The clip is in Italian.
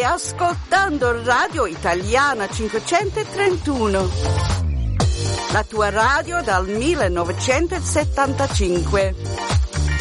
ascoltando Radio Italiana 531, la tua radio dal 1975.